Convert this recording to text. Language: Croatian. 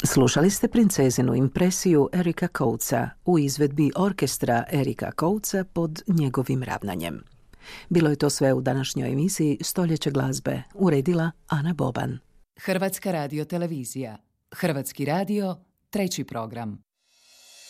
Slušali ste princezinu impresiju Erika Coatesa u izvedbi orkestra Erika Coatesa pod njegovim ravnanjem. Bilo je to sve u današnjoj emisiji Stoljeće glazbe, uredila Ana Boban. Hrvatska radiotelevizija. Hrvatski radio, 3. program.